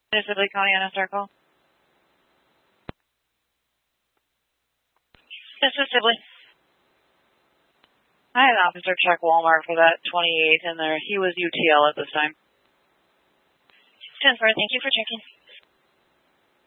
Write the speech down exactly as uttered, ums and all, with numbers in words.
This is Sibley County on a circle. This is Sibley. I had an officer check Walmart for that twenty-eight in there. He was U T L at this time. ten four, thank you for checking.